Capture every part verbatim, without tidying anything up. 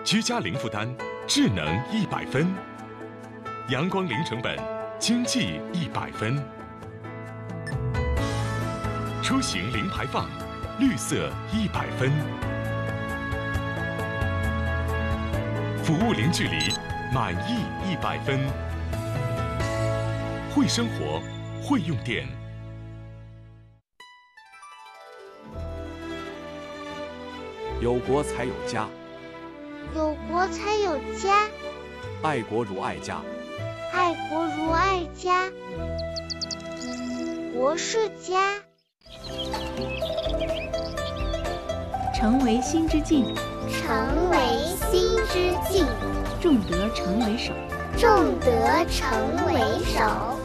居家零负担，智能一百分；阳光零成本，经济一百分；出行零排放，绿色一百分；服务零距离，满意一百分。会生活，会用电。 有国才有家， 有国才有家， 爱国如爱家， 爱国如爱家，国是家。 成为心之境， 成为心之境， 重德成为首， 重德成为首，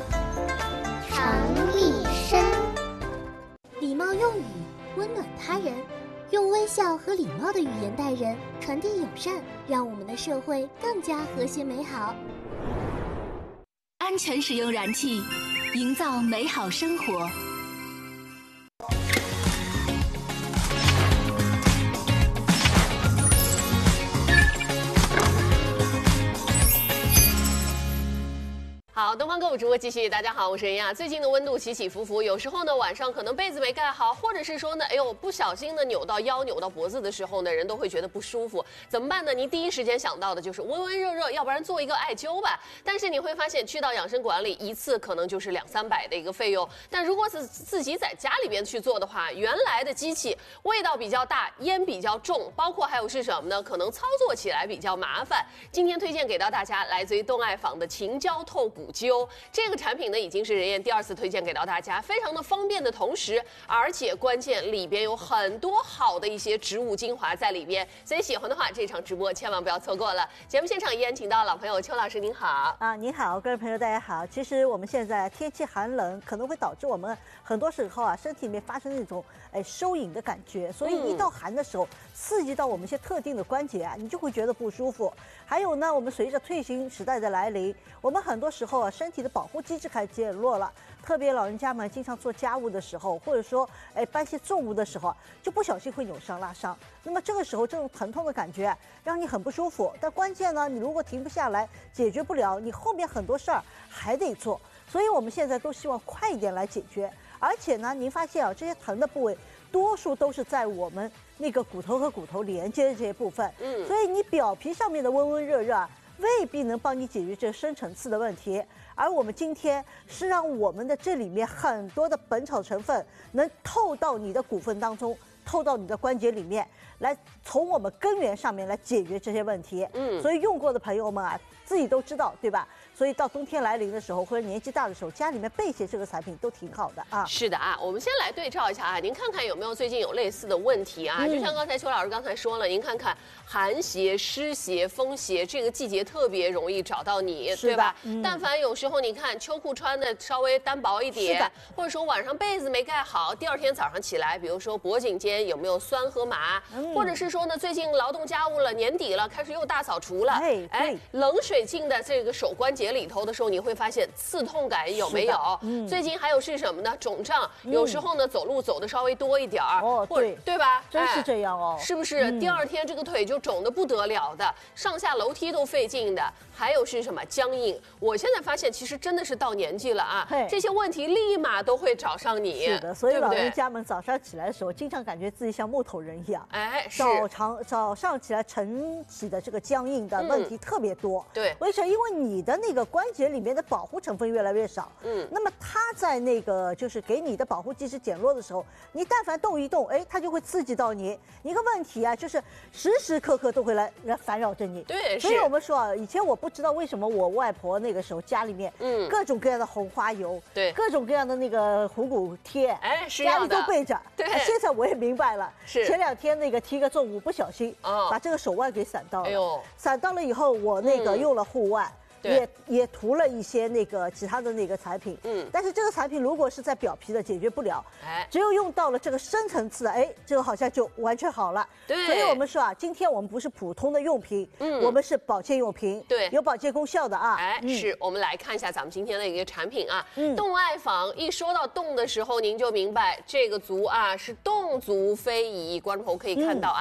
常立身。 礼貌用语，温暖他人，用微笑和礼貌的语言待人，传递友善，让我们的社会更加和谐美好。 安全使用燃气，营造美好生活。 好，东方购物直播继续。大家好，我是任亚。最近的温度起起伏伏，有时候呢晚上可能被子没盖好，或者是说呢，哎呦不小心的扭到腰、扭到脖子的时候呢，人都会觉得不舒服。怎么办呢？您第一时间想到的就是温温热热，要不然做一个艾灸吧。但是你会发现，去到养生馆里一次可能就是两三百的一个费用。但如果是自己在家里边去做的话，原来的机器味道比较大，烟比较重，包括还有是什么呢？可能操作起来比较麻烦。今天推荐给到大家，来自于东爱坊的秦椒透骨灸。这个产品呢，已经是人燕第二次推荐给到大家，非常的方便的同时，而且关键里边有很多好的一些植物精华在里边，所以喜欢的话，这场直播千万不要错过了。节目现场依然请到老朋友邱老师，您好啊，您好，各位朋友大家好。其实我们现在天气寒冷，可能会导致我们很多时候啊，身体里面发生那种哎收引的感觉，所以一到寒的时候，嗯、刺激到我们一些特定的关节啊，你就会觉得不舒服。还有呢，我们随着退行时代的来临，我们很多时候啊，身体的保护机制开始减弱了，特别老人家们经常做家务的时候，或者说哎搬些重物的时候，就不小心会扭伤拉伤。那么这个时候这种疼痛的感觉让你很不舒服，但关键呢，你如果停不下来，解决不了，你后面很多事儿还得做。所以我们现在都希望快一点来解决。而且呢，您发现啊，这些疼的部位多数都是在我们那个骨头和骨头连接的这些部分，嗯，所以你表皮上面的温温热热啊，未必能帮你解决这深层次的问题。而我们今天是让我们的这里面很多的本草成分能透到你的骨缝当中，透到你的关节里面，来从我们根源上面来解决这些问题。嗯，所以用过的朋友们啊，自己都知道，对吧？所以到冬天来临的时候，或者年纪大的时候，家里面备些这个产品都挺好的啊。 是的啊，我们先来对照一下啊，您看看有没有最近有类似的问题啊？嗯、就像刚才邱老师刚才说了，您看看寒邪、湿邪、风邪，这个季节特别容易找到你，对吧？嗯、但凡有时候你看秋裤穿的稍微单薄一点，或者说晚上被子没盖好，第二天早上起来，比如说脖颈间有没有酸和麻，嗯、或者是说呢，最近劳动家务了，年底了，开始又大扫除了，哎，哎冷水进的这个手关节里头的时候，你会发现刺痛感有没有？嗯、最近还有是什么呢？肿胀，嗯、有时候呢走路走的稍微多一点儿， 哦，对， 对吧？ 真是这样哦， 哎、是不是？嗯、第二天这个腿就肿得不得了的，上下楼梯都费劲的。还有是什么僵硬？我现在发现，其实真的是到年纪了啊，这些问题立马都会找上你。 是的，所以老人家们早上起来的时候，经常感觉自己像木头人一样。 哎， 早上早上起来晨起的这个僵硬的问题特别多。 嗯、对， 为什么？因为你的那个关节里面的保护成分越来越少。嗯，那么它在那个就是给你的保护机制减弱的时候，你但凡动一动，哎，它就会刺激到你。一个问题啊，就是时时刻刻都会来来烦扰着你。 对， 所以我们说啊，以前我不知道为什么我外婆那个时候家里面，嗯，各种各样的红花油， 对， 各种各样的那个虎骨贴， 哎，是家里都备着。 对， 现在我也明白了。 是前两天那个提个重物不小心，哦，把这个手腕给闪到了。哎呦，闪到了以后，我那个用了护腕。嗯也也涂了一些那个其他的那个产品，嗯，但是这个产品如果是在表皮的解决不了，哎，只有用到了这个深层次的，哎，这个好像就完全好了。 对， 所以我们说啊，今天我们不是普通的用品，嗯，我们是保健用品， 对， 有保健功效的啊。 哎，嗯、是我们来看一下咱们今天的一个产品啊，嗯，动爱坊一说到动的时候，您就明白这个足啊是动足非遗，观众朋友可以看到啊。嗯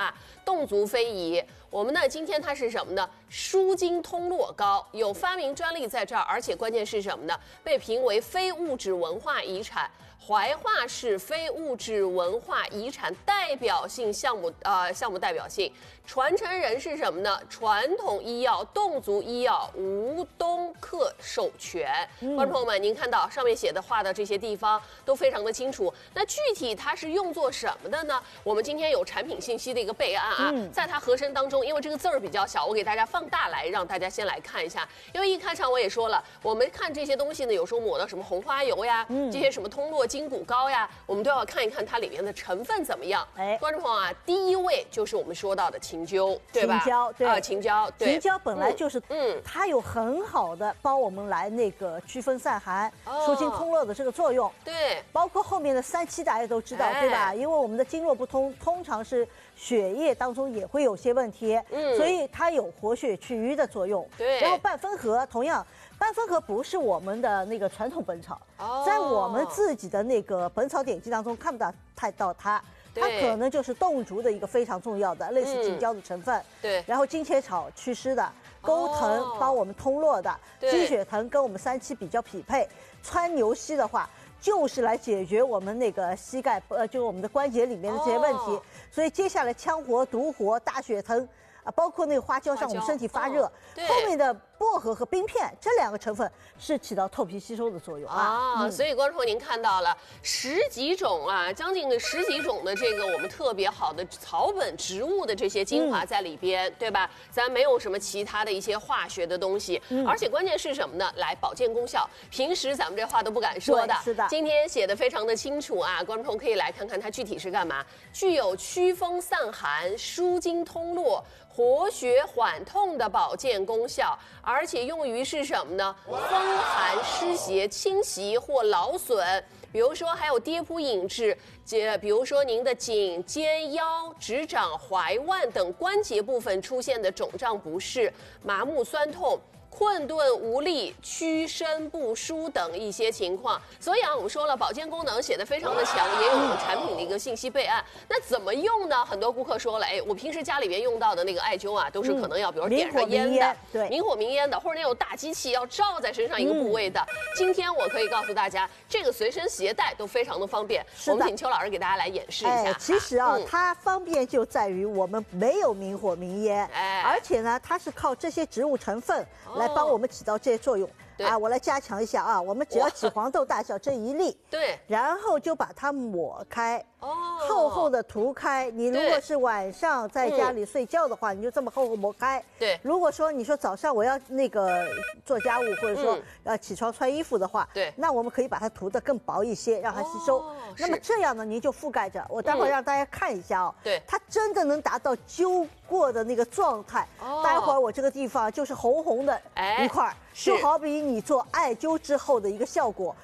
侗足非遗。我们呢，今天它是什么呢？舒筋通络膏，有发明专利在这儿，而且关键是什么呢？被评为非物质文化遗产。怀化市非物质文化遗产代表性项目，呃，项目代表性，传承人是什么呢？传统医药侗足医药吴东克授权。嗯、观众朋友们，您看到上面写的画的这些地方都非常的清楚。那具体它是用作什么的呢？我们今天有产品信息的一个备案啊，嗯、在它盒身当中，因为这个字儿比较小，我给大家放大来，让大家先来看一下。因为一开场我也说了，我们看这些东西呢，有时候抹到什么红花油呀，嗯、这些什么通络筋骨膏呀，我们都要看一看它里面的成分怎么样。哎，观众朋友啊，第一位就是我们说到的秦灸，对吧？ 秦椒，对， 啊，秦椒，对， 秦椒本来就是，嗯，它有很好的帮我们来那个祛风散寒、哦、舒筋通络的这个作用。 对， 包括后面的三七大家都知道，哎、对吧？因为我们的经络不通，通常是血液当中也会有些问题，嗯，所以它有活血祛瘀的作用。 对， 然后半分合同样。半分合不是我们的那个传统本草，哦、在我们自己的那个《本草典籍》当中看不到太到它，它可能就是侗足的一个非常重要的类似锦胶的成分。 对、嗯， 然后金钱草祛湿的，钩藤帮我们通络的，鸡血藤跟我们三七比较匹配，川牛膝的话就是来解决我们那个膝盖呃就是我们的关节里面的这些问题。哦、所以接下来羌活、独活、大血藤。啊，包括那个花椒让我们身体发热，哦、后面的薄荷和冰片这两个成分是起到透皮吸收的作用啊。 啊，嗯、所以观众朋友您看到了十几种啊，将近十几种的这个我们特别好的草本植物的这些精华在里边，嗯、对吧？咱没有什么其他的一些化学的东西，嗯、而且关键是什么呢？来保健功效，平时咱们这话都不敢说的， 是的。 今天写的非常的清楚啊，观众朋友可以来看看它具体是干嘛，具有祛风散寒、舒筋通络。活血缓痛的保健功效，而且用于是什么呢？风寒湿邪侵袭或劳损，比如说还有跌扑引致，这比如说您的颈、肩、腰、指掌、踝腕等关节部分出现的肿胀不适、麻木酸痛。困顿无力、屈伸不舒等一些情况，所以啊，我们说了，保健功能写得非常的强，也有我们产品的一个信息备案。那怎么用呢？很多顾客说了，哎，我平时家里边用到的那个艾灸啊，都是可能要比如点上烟的， 对， 明火明烟的，或者那种大机器要照在身上一个部位的。嗯、今天我可以告诉大家，这个随身携带都非常的方便。我们请邱老师给大家来演示一下。 哎、其实啊，嗯、它方便就在于我们没有明火明烟，哎，而且呢，它是靠这些植物成分来帮我们起到这些作用。啊，我来加强一下啊，我们只要起黄豆大小这一粒， 对， 然后就把它抹开，哦，厚厚的涂开。你如果是晚上在家里睡觉的话，嗯、你就这么厚厚抹开。 对， 如果说你说早上我要那个做家务，或者说要起床穿衣服的话， 对、嗯， 那我们可以把它涂得更薄一些，让它吸收。哦、那么这样呢，您就覆盖着。我待会儿让大家看一下哦， 对、嗯， 它真的能达到灸过的那个状态。哦，待会儿我这个地方就是红红的一块。哎就好比你做艾灸之后的一个效果，